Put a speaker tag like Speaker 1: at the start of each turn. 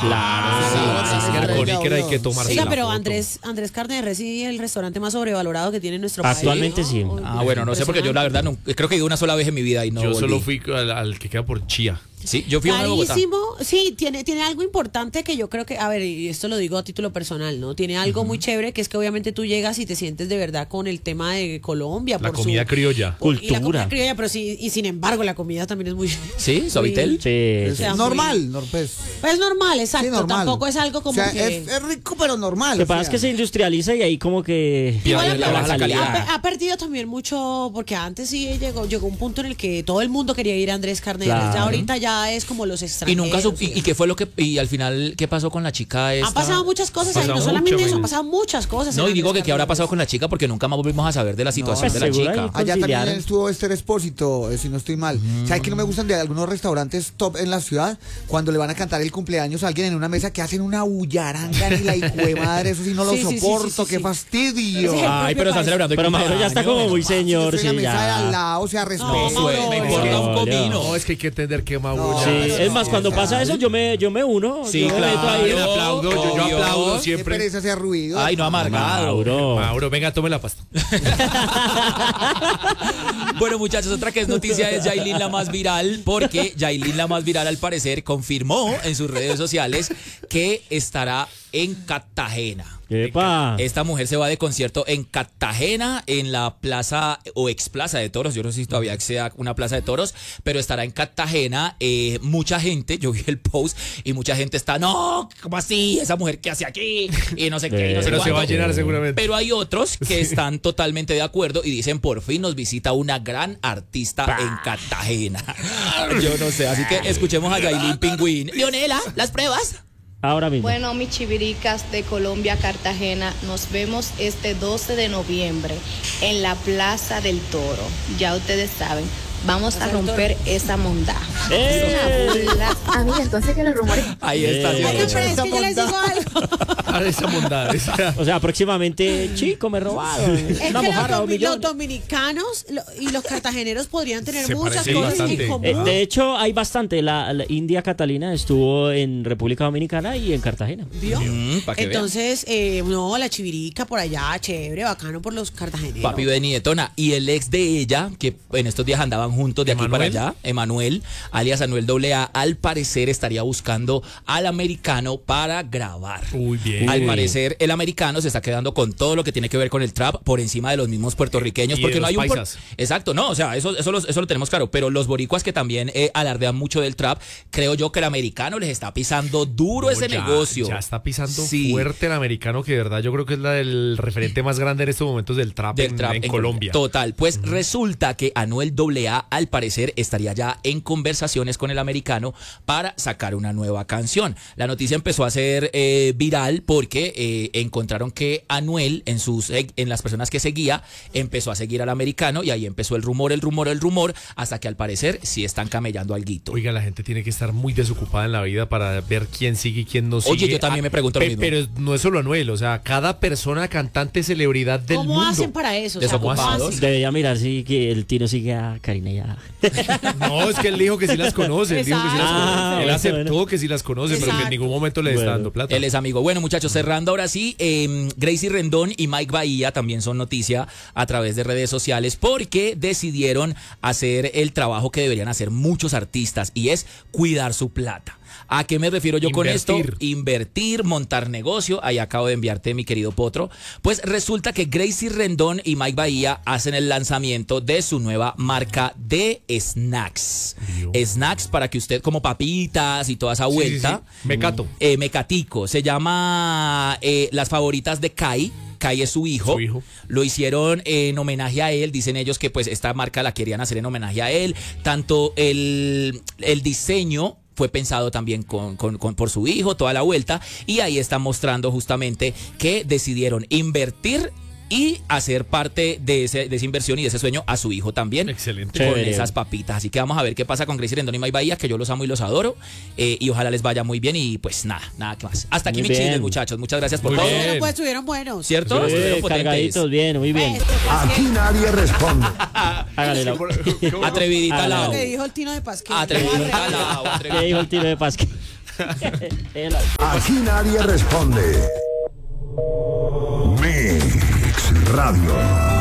Speaker 1: Claro,
Speaker 2: con Iker hay que tomarse
Speaker 3: Oiga,
Speaker 2: la
Speaker 3: pero
Speaker 2: foto.
Speaker 3: Andrés Carne de Res sí, el restaurante más sobrevalorado que tiene en nuestro país.
Speaker 1: Actualmente sí.
Speaker 4: Ah, bueno, no sé porque yo la verdad no, creo que he ido una sola vez en mi vida y no
Speaker 2: Yo
Speaker 4: volví.
Speaker 2: solo fui al que queda por Chía.
Speaker 4: Sí, yo fui a uno de Bogotá.
Speaker 3: Carísimo, sí, tiene algo importante que yo creo que, a ver, y esto lo digo a título personal, ¿no? Tiene algo muy chévere que es que obviamente tú llegas y te sientes de verdad con el tema de Colombia.
Speaker 2: La
Speaker 3: por
Speaker 2: comida criolla.
Speaker 3: Y la comida
Speaker 1: Cultura.
Speaker 3: criolla, pero sí, y sin embargo la comida también es muy...
Speaker 4: ¿Sí? ¿Suavitel?
Speaker 1: Sí,
Speaker 3: O sea,
Speaker 5: Normal, pues.
Speaker 3: Pues normal, exacto,
Speaker 5: Sí, normal.
Speaker 3: tampoco es algo como
Speaker 5: O sea,
Speaker 3: que...
Speaker 5: es rico, pero normal.
Speaker 1: Lo que
Speaker 5: o
Speaker 1: pasa
Speaker 5: sea.
Speaker 1: es que se industrializa y ahí como que
Speaker 3: Igual
Speaker 4: la baja calidad.
Speaker 3: ha perdido también mucho, porque antes sí llegó un punto en el que todo el mundo quería ir a Andrés Carne de Res.
Speaker 1: Claro.
Speaker 3: Ya ahorita ya es como los
Speaker 4: Y
Speaker 3: extranjeros.
Speaker 4: nunca y qué fue lo que y al final qué pasó con la chica esta.
Speaker 3: Han pasado muchas cosas ahí, no
Speaker 2: Pasado
Speaker 3: solamente
Speaker 2: mucho,
Speaker 3: eso, han
Speaker 2: güey.
Speaker 3: pasado muchas cosas.
Speaker 4: No,
Speaker 3: en
Speaker 4: y digo
Speaker 3: Andrés
Speaker 4: que qué habrá
Speaker 3: Carne de
Speaker 4: pasado
Speaker 3: Res.
Speaker 4: con la chica porque nunca más volvimos a saber de la situación de la
Speaker 1: seguro
Speaker 4: chica.
Speaker 1: hay-
Speaker 5: Allá también
Speaker 1: conciliaron.
Speaker 5: estuvo Esther Expósito, si no estoy mal. ¿Sabes que no me gustan de algunos restaurantes top en la ciudad? Cuando le van a cantar el cumpleaños a alguien en una mesa que hacen una bullaranga y la hijuemadre, madre, eso sí no lo
Speaker 3: Sí, sí, sí,
Speaker 5: soporto,
Speaker 3: sí,
Speaker 5: qué
Speaker 3: sí.
Speaker 5: fastidio.
Speaker 3: Sí.
Speaker 4: Ay, pero están celebrando el
Speaker 1: Pero Mauro ya está como muy
Speaker 5: Yo
Speaker 1: señor,
Speaker 5: estoy en
Speaker 1: sí,
Speaker 5: la mesa de al
Speaker 1: ya.
Speaker 5: lado, o sea, respeto.
Speaker 4: No,
Speaker 3: Mauro,
Speaker 4: me
Speaker 3: es
Speaker 4: importa
Speaker 3: que-
Speaker 4: un comino.
Speaker 2: No, es que hay que entender que Mauro
Speaker 5: No,
Speaker 2: ya.
Speaker 1: Sí,
Speaker 5: pero
Speaker 1: es más, cuando pasa eso yo me uno.
Speaker 4: Sí,
Speaker 1: yo me meto
Speaker 4: claro.
Speaker 1: ahí.
Speaker 2: Yo aplaudo, yo
Speaker 4: Obvio.
Speaker 2: aplaudo
Speaker 5: Qué
Speaker 2: siempre.
Speaker 5: pereza ese ruido.
Speaker 4: Ay, no amargado.
Speaker 1: Mauro.
Speaker 2: Mauro, venga, tome la pasta.
Speaker 4: Bueno, muchachos, otra que es noticia es Yailin la más viral, porque Yailin la más viral al parecer confirmó en sus redes sociales que estará en Cartagena.
Speaker 1: Epa.
Speaker 4: Esta mujer se va de concierto en Cartagena, en la plaza o ex plaza de toros. Yo no sé si todavía sea una plaza de toros, pero estará en Cartagena. Mucha gente, yo vi el post y mucha gente está, no, ¿cómo así? Esa mujer, ¿qué hace aquí? Y no sé qué, y no sé
Speaker 2: Pero se va a
Speaker 4: cuánto.
Speaker 2: llenar seguramente.
Speaker 4: Pero hay otros que están totalmente de acuerdo y dicen, por fin nos visita una gran artista en Cartagena. Yo no sé, así que escuchemos a Yailin Pingüín. Leonela, ¿las pruebas?
Speaker 1: Ahora mismo.
Speaker 6: Bueno, mis chiviricas de Colombia, Cartagena, nos vemos este 12 de noviembre en la Plaza del Toro. Ya ustedes saben, vamos a romper esa mondá.
Speaker 1: ¡Eh!
Speaker 6: Es una burla.
Speaker 7: Amiga, entonces que los rumores.
Speaker 4: Ahí está.
Speaker 1: Eh.
Speaker 3: Oigan,
Speaker 4: Leonela.
Speaker 3: pero es que yo les digo algo.
Speaker 2: A esa bondad.
Speaker 1: O sea, próximamente, chico, me robaron.
Speaker 3: Es
Speaker 1: Una
Speaker 3: que
Speaker 1: mojarra, un
Speaker 3: los
Speaker 1: millón.
Speaker 3: dominicanos y los cartageneros podrían tener
Speaker 2: Se
Speaker 3: muchas
Speaker 2: parecen
Speaker 3: cosas
Speaker 2: bastante.
Speaker 3: en común.
Speaker 1: De hecho, hay bastante. La India Catalina estuvo en República Dominicana y en Cartagena.
Speaker 3: ¿Vio?
Speaker 4: Pa' que vean.
Speaker 3: Entonces, no, la chivirica por allá, chévere, bacano por los cartageneros.
Speaker 4: Papi Benidetona y el ex de ella, que en estos días andaban juntos de aquí para
Speaker 2: ¿Emanuel?
Speaker 4: allá, Emanuel, alias Anuel AA, al parecer estaría buscando al americano para grabar.
Speaker 2: Uy, bien.
Speaker 4: Al parecer, el americano se está quedando con todo lo que tiene que ver con el trap por encima de los mismos puertorriqueños.
Speaker 2: Y
Speaker 4: Porque
Speaker 2: de
Speaker 4: no
Speaker 2: los
Speaker 4: hay un.
Speaker 2: paisas.
Speaker 4: Exacto, no, o sea, eso lo tenemos claro. Pero los boricuas que también alardean mucho del trap, creo yo que el americano les está pisando duro ese
Speaker 2: Ya-
Speaker 4: negocio.
Speaker 2: Ya está pisando
Speaker 4: Sí.
Speaker 2: fuerte el americano, que de verdad yo creo que es el referente más grande en estos momentos del trap,
Speaker 4: Del trap
Speaker 2: en Colombia.
Speaker 4: Total, pues resulta que Anuel AA al parecer estaría ya en conversaciones con el americano para sacar una nueva canción. La noticia empezó a ser viral porque encontraron que Anuel en las personas que seguía empezó a seguir al americano y ahí empezó el rumor, hasta que al parecer sí están camellando alguito.
Speaker 2: Oiga, la gente tiene que estar muy desocupada en la vida para ver quién sigue y quién no sigue.
Speaker 4: Oye, yo también me pregunto lo mismo.
Speaker 2: Pero no es solo Anuel, o sea, cada persona, cantante, celebridad del
Speaker 3: ¿Cómo
Speaker 2: mundo.
Speaker 3: hacen para eso? O sea, ¿cómo
Speaker 4: Desocupados.
Speaker 3: hacen?
Speaker 1: Debería mirar si que el Tino sigue a Karina ya.
Speaker 2: No, es que él dijo que sí las conoce. Él dijo que sí las
Speaker 3: Exacto.
Speaker 2: conoce. Él
Speaker 1: bueno,
Speaker 2: aceptó
Speaker 1: bueno.
Speaker 2: que sí las conoce, pero que en
Speaker 3: Exacto.
Speaker 2: ningún momento le está
Speaker 1: Bueno.
Speaker 2: dando plata.
Speaker 4: Él es amigo. Bueno, muchachos, cerrando ahora sí, Gracie Rendón y Mike Bahía también son noticia a través de redes sociales porque decidieron hacer el trabajo que deberían hacer muchos artistas y es cuidar su plata. ¿A qué me refiero yo con esto? Invertir, montar negocio. Ahí acabo de enviarte, mi querido Potro. Pues resulta que Gracie Rendón y Mike Bahía hacen el lanzamiento de su nueva marca de snacks.
Speaker 2: Dios.
Speaker 4: Snacks para que usted, como papitas y toda esa
Speaker 2: Sí, sí,
Speaker 4: vuelta.
Speaker 2: sí. Mecato.
Speaker 4: Mecatico. Se llama Las Favoritas de Kai. Kai es su hijo.
Speaker 2: Su hijo.
Speaker 4: Lo hicieron en homenaje a él. Dicen ellos que pues esta marca la querían hacer en homenaje a él. Tanto el diseño fue pensado también por su hijo, toda la vuelta. Y ahí está mostrando justamente que decidieron invertir y hacer parte de esa inversión y de ese sueño a su hijo también.
Speaker 2: Excelente.
Speaker 4: Con
Speaker 1: Chévere.
Speaker 4: esas papitas. Así que vamos a ver qué pasa con Gracie Rendón y Mike Bahía, que yo los amo y los adoro. Y ojalá les vaya muy bien. Y pues nada que más. Hasta aquí
Speaker 1: Muy
Speaker 4: mi chile,
Speaker 1: bien.
Speaker 4: muchachos. Muchas gracias por
Speaker 2: Muy
Speaker 4: todo.
Speaker 2: bien.
Speaker 3: Bueno, pues estuvieron buenos.
Speaker 4: ¿Cierto? Estuvieron potentes.
Speaker 1: Cargaditos, bien, muy bien.
Speaker 3: Pues, pues,
Speaker 8: Aquí nadie responde.
Speaker 1: Hágale la.
Speaker 4: Atrevidita
Speaker 1: Ah,
Speaker 4: al
Speaker 3: lo
Speaker 4: lado.
Speaker 3: que dijo el Tino de Pasquel.
Speaker 4: Atrevidita al lado.
Speaker 1: ¿Qué dijo el Tino de Pasque?
Speaker 7: Aquí nadie responde. Mix Radio.